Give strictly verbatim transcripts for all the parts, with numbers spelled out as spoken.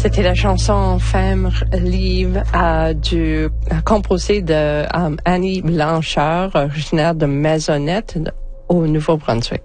C'était la chanson Femme Live euh, du, composée de um, Annie Blanchard, originaire de Maisonnette au Nouveau-Brunswick.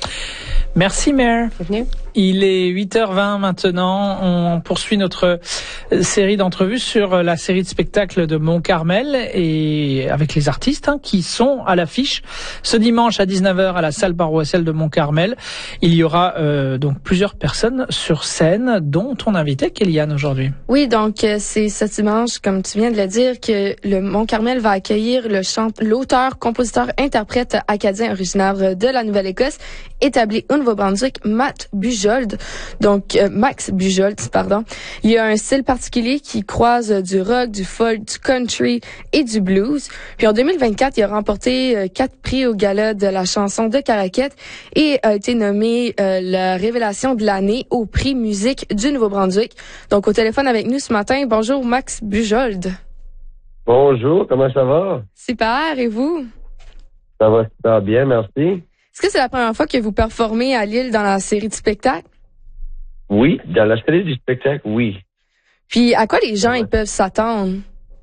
Merci, Mare. Bienvenue. Il est huit heures vingt maintenant. On poursuit notre série d'entrevues sur la série de spectacles de Mont-Carmel et avec les artistes hein, qui sont à l'affiche ce dimanche à dix-neuf heures à la salle paroissiale de Mont-Carmel. Il y aura euh, donc plusieurs personnes sur scène, dont ton invité, Kéliane, aujourd'hui. Oui, donc euh, c'est ce dimanche, comme tu viens de le dire, que le Mont-Carmel va accueillir le chant- l'auteur, compositeur, interprète acadien originaire de la Nouvelle-Écosse, établi au Nouveau-Brunswick, Matt Bujold. Donc, euh, Max Bujold, pardon. Il y a un style particulier qui croise euh, du rock, du folk, du country et du blues. Puis en deux mille vingt-quatre, il a remporté euh, quatre prix au gala de la chanson de Caraquette et a été nommé euh, la révélation de l'année au prix musique du Nouveau-Brunswick. Donc, au téléphone avec nous ce matin, bonjour Max Bujold. Bonjour, comment ça va? Super, et vous? Ça va super bien, merci. Est-ce que c'est la première fois que vous performez à Lille dans la série de spectacles? Oui, dans la série du spectacle, oui. Puis à quoi les gens ils peuvent s'attendre?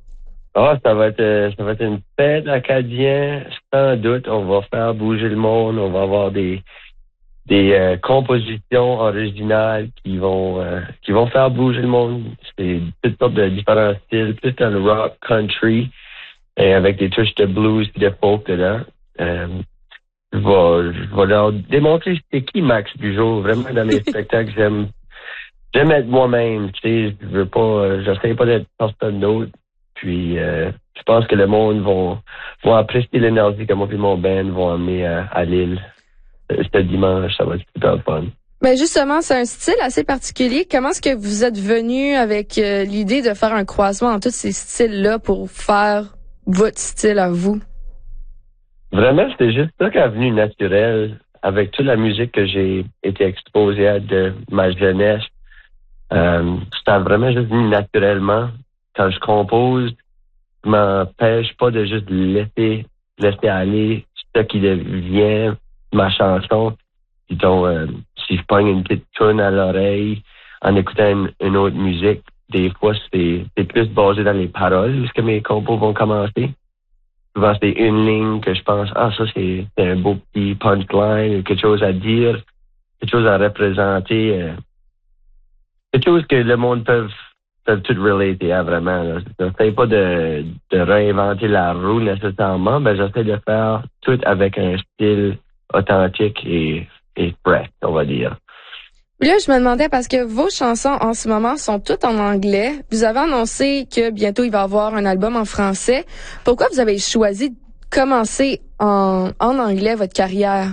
Ah, ça va être euh, ça va être une fête acadienne, sans doute. On va faire bouger le monde, on va avoir des des euh, compositions originales qui vont euh, qui vont faire bouger le monde. C'est toutes sortes de différents styles, plus dans le rock, country, et avec des touches de blues et de folk dedans. Euh, Je vais, je vais leur démontrer c'est qui Max Bujold. Vraiment, dans mes spectacles, j'aime, j'aime être moi-même. Tu sais, je veux pas, euh, j'essaie pas d'être personne d'autre. Puis, euh, je pense que le monde va, va apprécier l'énergie que moi et mon band vont amener à, à Lille. Ce dimanche, ça va être super fun. Ben justement, c'est un style assez particulier. Comment est-ce que vous êtes venu avec euh, l'idée de faire un croisement en tous ces styles-là pour faire votre style à vous? Vraiment, c'était juste ça qui est venu naturel avec toute la musique que j'ai été exposé à de ma jeunesse. Euh, c'était vraiment juste venu naturellement. Quand je compose, je m'empêche pas de juste laisser, laisser aller ce qui devient ma chanson. Disons, euh, si je pogne une petite tune à l'oreille en écoutant une, une autre musique, des fois, c'est, c'est plus basé dans les paroles où que mes compos vont commencer. Souvent, c'est une ligne que je pense, ah, ça, c'est, c'est un beau petit punchline, quelque chose à dire, quelque chose à représenter, euh, quelque chose que le monde peut, peut tout relater à vraiment. Là. J'essaie pas de, de réinventer la roue nécessairement, mais j'essaie de faire tout avec un style authentique et, et frais, on va dire. Là, je me demandais, parce que vos chansons en ce moment sont toutes en anglais. Vous avez annoncé que bientôt il va y avoir un album en français. Pourquoi vous avez choisi de commencer en, en anglais votre carrière?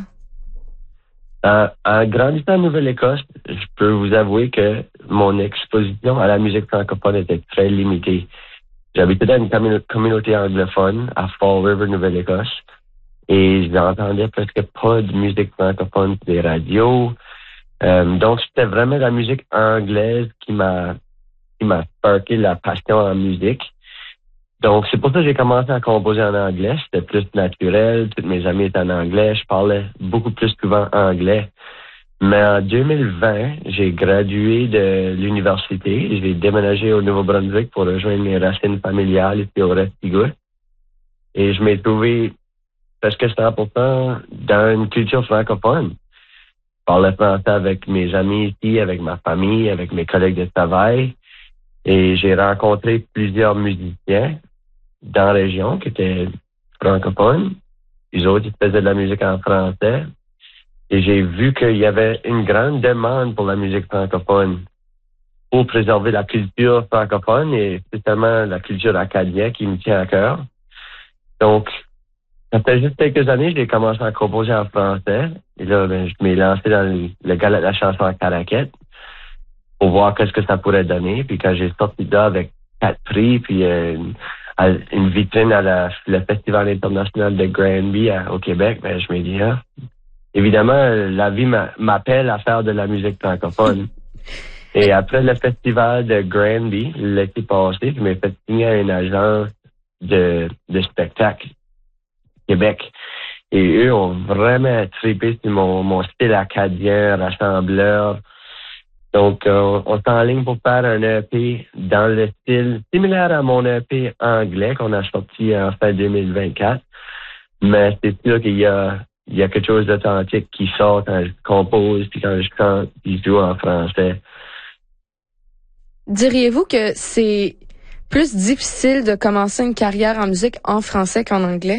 Euh, en grandissant en Nouvelle-Écosse, je peux vous avouer que mon exposition à la musique francophone était très limitée. J'habitais dans une commun- communauté anglophone à Fall River, Nouvelle-Écosse, et je n'entendais presque pas de musique francophone sur les radios. Euh, donc, c'était vraiment la musique anglaise qui m'a qui m'a sparké la passion en musique. Donc, c'est pour ça que j'ai commencé à composer en anglais. C'était plus naturel. Tous mes amis étaient en anglais. Je parlais beaucoup plus souvent anglais. Mais en deux mille vingt, j'ai gradué de l'université. J'ai déménagé au Nouveau-Brunswick pour rejoindre mes racines familiales ici au Restigouche. Et je m'ai trouvé presque cent pour cent dans une culture francophone. Je parlais français avec mes amis ici, avec ma famille, avec mes collègues de travail. Et j'ai rencontré plusieurs musiciens dans la région qui étaient francophones. Les autres, ils faisaient de la musique en français. Et j'ai vu qu'il y avait une grande demande pour la musique francophone pour préserver la culture francophone et spécialement la culture acadienne qui me tient à cœur. Donc, ça fait juste quelques années que j'ai commencé à composer en français. Et là, ben, je m'ai lancé dans le, le gala de la chanson à Caraquette pour voir qu'est-ce que ça pourrait donner. Puis quand j'ai sorti de là avec quatre prix, puis euh, une, une vitrine à la, le Festival international de Granby à, au Québec, ben, je me dis, ah, évidemment, la vie m'appelle à faire de la musique francophone. Et après le Festival de Granby, l'été passé, je m'ai fait signer à une agence de, de spectacle Québec. Et eux ont vraiment trippé sur mon, mon style acadien, rassembleur. Donc, euh, on est en ligne pour faire un E P dans le style similaire à mon E P anglais qu'on a sorti en fin deux mille vingt-quatre. Mais c'est sûr qu'il y a, il y a quelque chose d'authentique qui sort quand je compose puis quand je chante puis je joue en français. Diriez-vous que c'est plus difficile de commencer une carrière en musique en français qu'en anglais?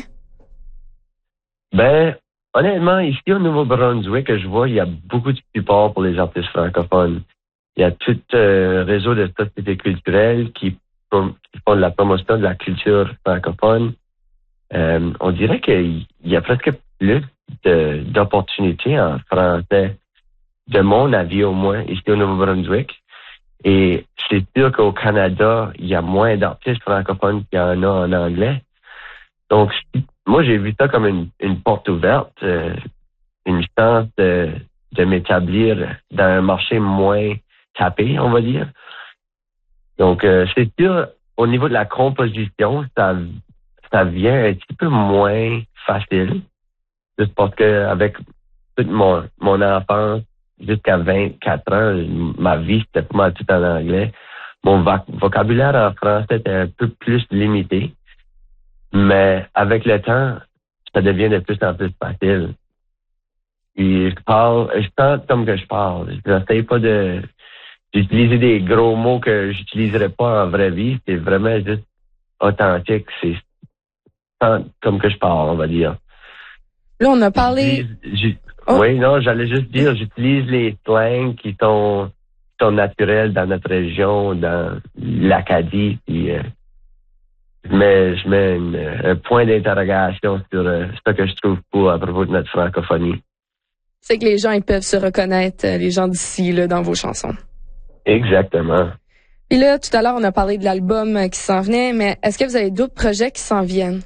Ben, honnêtement, ici au Nouveau-Brunswick, que je vois, il y a beaucoup de support pour les artistes francophones. Il y a tout un euh, réseau de sociétés culturelles qui, qui font de la promotion de la culture francophone. Euh, on dirait qu'il y a presque plus de, d'opportunités en français, de mon avis au moins, ici au Nouveau-Brunswick. Et c'est sûr qu'au Canada, il y a moins d'artistes francophones qu'il y en a en anglais. Donc, moi, j'ai vu ça comme une, une porte ouverte, euh, une chance de, de m'établir dans un marché moins tapé, on va dire. Donc, euh, c'est sûr, au niveau de la composition, ça, ça vient un petit peu moins facile. Juste parce que avec toute mon, mon enfance, jusqu'à vingt-quatre ans, ma vie, c'était pas mal tout en anglais. Mon voc- vocabulaire en français était un peu plus limité. Mais avec le temps, ça devient de plus en plus facile. Puis je parle, je chante comme que je parle. Je n'essaie pas de d'utiliser des gros mots que j'utiliserais pas en vraie vie. C'est vraiment juste authentique. C'est comme que je parle, on va dire. Là, on a parlé... J'utilise, oh. Oui, non, j'allais juste dire, j'utilise les slangs qui sont, qui sont naturels dans notre région, dans l'Acadie, puis... Euh, Je mets, je mets une, un point d'interrogation sur euh, ce que je trouve beau à propos de notre francophonie. C'est que les gens ils peuvent se reconnaître, les gens d'ici, là, dans vos chansons. Exactement. Puis là, tout à l'heure, on a parlé de l'album qui s'en venait, mais est-ce que vous avez d'autres projets qui s'en viennent?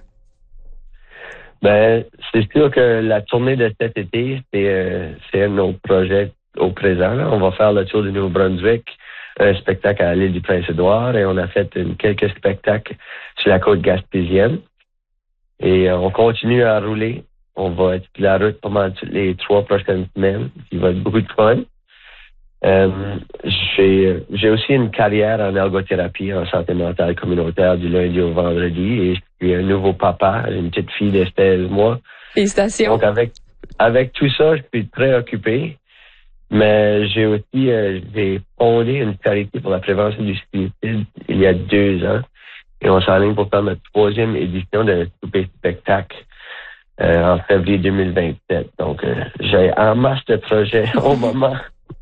Ben, c'est sûr que la tournée de cet été, c'est, euh, c'est un de nos projets au présent. Là. On va faire le tour du Nouveau-Brunswick, un spectacle à l'île du Prince-Édouard et on a fait une, quelques spectacles sur la côte gaspésienne. Et euh, on continue à rouler. On va être sur la route pendant toutes les trois prochaines semaines. Il va être beaucoup de fun. Euh, j'ai, j'ai aussi une carrière en ergothérapie, en santé mentale communautaire du lundi au vendredi et je suis un nouveau papa, une petite fille de seize mois. Félicitations. Donc avec, avec tout ça, je suis très occupé. Mais j'ai aussi euh, j'ai fondé une charité pour la prévention du suicide il y a deux ans. Et on s'enligne pour faire notre troisième édition de Souper Spectacle euh, en février deux mille vingt-sept. Donc, euh, j'ai en masse de projets au moment.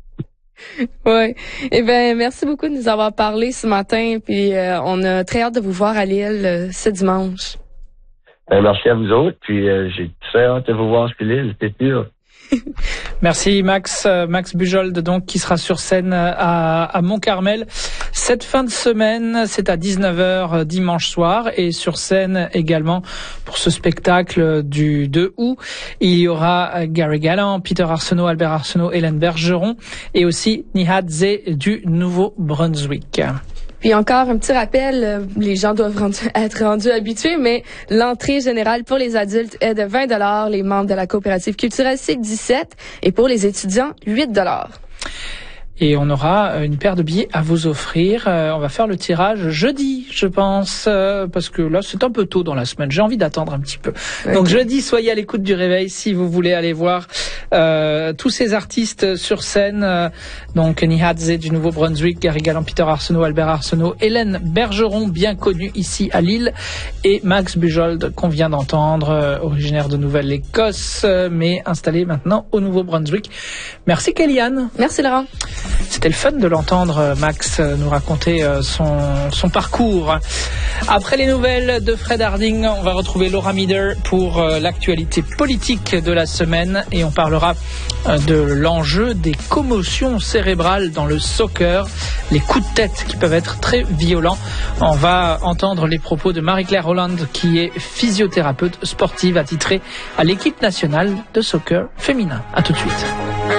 Oui. Eh bien, merci beaucoup de nous avoir parlé ce matin. Puis, euh, on a très hâte de vous voir à l'île euh, ce dimanche. Ben, merci à vous autres. Puis, euh, j'ai très hâte de vous voir sur l'île, c'est sûr. Merci Max, Max Bujold donc qui sera sur scène à, à Mont-Carmel cette fin de semaine, c'est à dix-neuf heures dimanche soir et sur scène également pour ce spectacle du deux août. Il y aura Gary Gallant, Peter Arsenault, Albert Arsenault, Hélène Bergeron et aussi Nihadze du Nouveau-Brunswick. Puis encore un petit rappel, les gens doivent rendu, être rendus habitués, mais l'entrée générale pour les adultes est de vingt dollars, les membres de la coopérative culturelle c'est dix-sept et pour les étudiants, huit dollars. Et on aura une paire de billets à vous offrir. Euh, on va faire le tirage jeudi, je pense, euh, parce que là, c'est un peu tôt dans la semaine. J'ai envie d'attendre un petit peu. Okay. Donc jeudi, soyez à l'écoute du réveil si vous voulez aller voir euh, tous ces artistes sur scène. Euh, donc Nihadze du Nouveau-Brunswick, Gary Gallant, Peter Arsenault, Albert Arsenault, Hélène Bergeron, bien connue ici à Lille, et Max Bujold qu'on vient d'entendre, euh, originaire de Nouvelle-Écosse, euh, mais installé maintenant au Nouveau-Brunswick. Merci Kellyanne. Merci Laurent. C'était le fun de l'entendre, Max, nous raconter son, son parcours. Après les nouvelles de Fred Harding, on va retrouver Laura Mieder pour l'actualité politique de la semaine et on parlera de l'enjeu des commotions cérébrales dans le soccer, les coups de tête qui peuvent être très violents. On va entendre les propos de Marie-Claire Holland qui est physiothérapeute sportive attitrée à l'équipe nationale de soccer féminin. À tout de suite.